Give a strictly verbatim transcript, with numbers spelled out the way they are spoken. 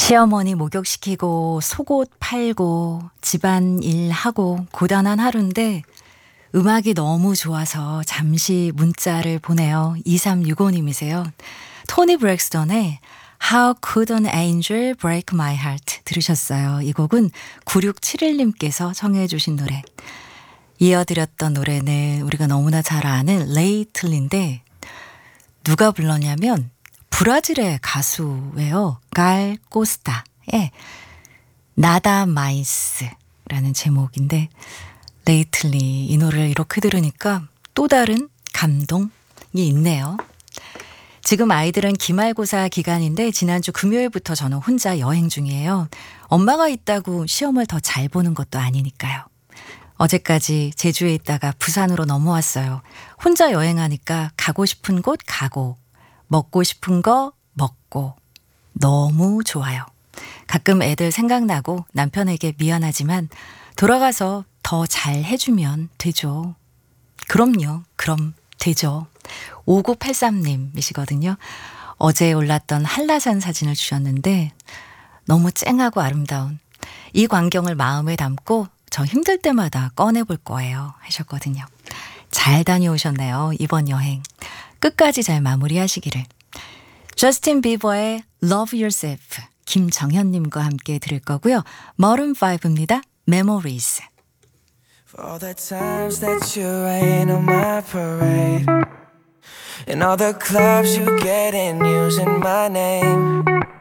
시어머니 목욕시키고 속옷 팔고 집안일 하고 고단한 하루인데 음악이 너무 좋아서 잠시 문자를 보내요. 이삼육오 님이세요. 토니 브렉스턴의 How Could an Angel Break My Heart 들으셨어요. 이 곡은 구육칠일님께서 청해 주신 노래. 이어드렸던 노래는 우리가 너무나 잘 아는 레이틀리인데 누가 불렀냐면 브라질의 가수예요. 갈 코스타의 나다 마이스라는 제목인데 레이틀리 이 노래를 이렇게 들으니까 또 다른 감동이 있네요. 지금 아이들은 기말고사 기간인데 지난주 금요일부터 저는 혼자 여행 중이에요. 엄마가 있다고 시험을 더 잘 보는 것도 아니니까요. 어제까지 제주에 있다가 부산으로 넘어왔어요. 혼자 여행하니까 가고 싶은 곳 가고 먹고 싶은 거 먹고 너무 좋아요. 가끔 애들 생각나고 남편에게 미안하지만 돌아가서 더 잘 해주면 되죠. 그럼요. 그럼 되죠. 오구팔삼님이시거든요. 어제 올랐던 한라산 사진을 주셨는데 너무 쨍하고 아름다운 이 광경을 마음에 담고 저 힘들 때마다 꺼내볼 거예요 하셨거든요. 잘 다녀오셨네요. 이번 여행. 끝까지 잘 마무리하시기를. 저스틴 비버의 Love Yourself 김정현님과 함께 들을 거고요. 머른 파이브입니다. Memories. For all the times that you rain on my parade And all the clubs you get in using my name